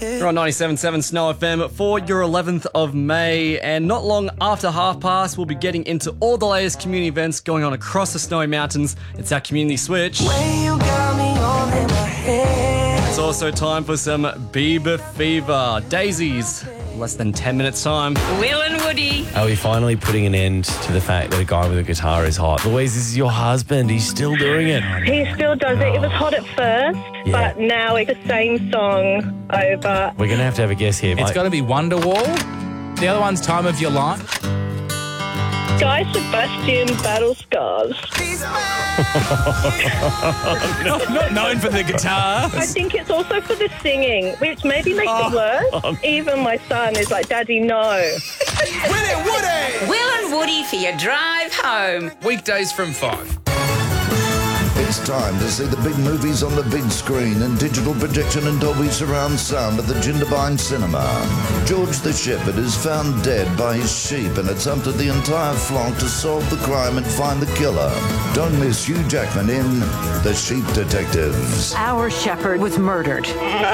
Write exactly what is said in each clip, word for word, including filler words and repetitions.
You're on ninety-seven point seven Snow F M for your eleventh of May, and not long after half past, we'll be getting into all the latest community events going on across the Snowy Mountains. It's our Community Switch. When you got me all in my head. It's also time for some Bieber Fever. Daisies, less than ten minutes time. Will and Woody. Are we finally putting an end to the fact that a guy with a guitar is hot? Louise, this is your husband. He's still doing it. He still does it. It was hot at first, Yeah. but now it's the same song over. We're going to have to have a guess here. It's I- got to be Wonderwall. The other one's Time of Your Life. Guy Sebastian, Battle Scars. not, not known for the guitar. I think it's also for the singing, which maybe makes it worse. Even my son is like, Daddy, no. Willie Woody. Will and Woody for your drive home. Weekdays from five. It's time to see the big movies on the big screen and digital projection and Dolby surround sound at the Jindabyne Cinema. George the Shepherd is found dead by his sheep, and it's up to the entire flock to solve the crime and find the killer. Don't miss Hugh Jackman in The Sheep Detectives. Our shepherd was murdered,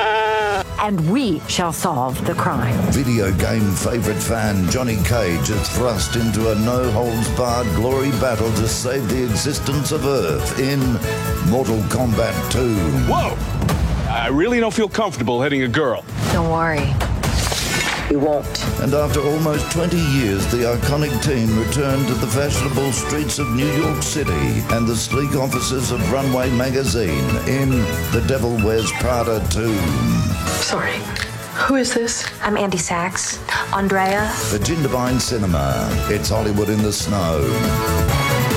and we shall solve the crime. Video game favourite fan Johnny Cage is thrust into a no-holds-barred glory battle to save the existence of Earth in Mortal Kombat two. Whoa! I really don't feel comfortable hitting a girl. Don't worry. You won't. And after almost twenty years, the iconic team returned to the fashionable streets of New York City and the sleek offices of Runway Magazine in The Devil Wears Prada two. Sorry. Who is this? I'm Andy Sachs. Andrea. The Jindabyne Cinema. It's Hollywood in the snow.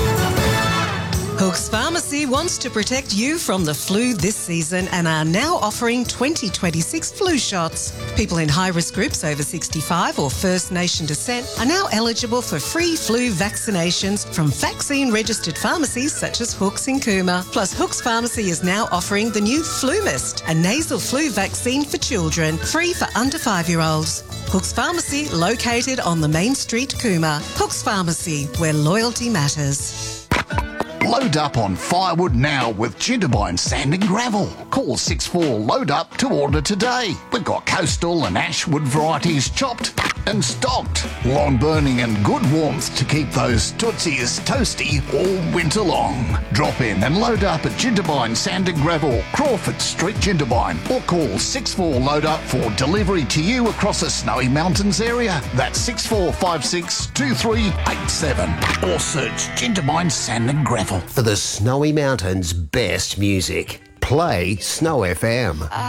Hook's Pharmacy wants to protect you from the flu this season and are now offering twenty twenty-six flu shots. People in high-risk groups over sixty-five or First Nation descent are now eligible for free flu vaccinations from vaccine-registered pharmacies such as Hook's in Cooma. Plus, Hook's Pharmacy is now offering the new Flu Mist, a nasal flu vaccine for children, free for under five-year-olds. Hook's Pharmacy, located on the Main Street, Cooma. Hook's Pharmacy, where loyalty matters. Load up on firewood now with Jindabyne Sand and Gravel. Call six four load up to order today. We've got coastal and ashwood varieties chopped and stocked. Long burning and good warmth to keep those tootsies toasty all winter long. Drop in and load up at Jindabyne Sand and Gravel, Crawford Street, Jindabyne, or call six four load up for delivery to you across the Snowy Mountains area. That's six four five six two three eight seven, or search Jindabyne Sand and Gravel. For the Snowy Mountains' best music, play Snow F M.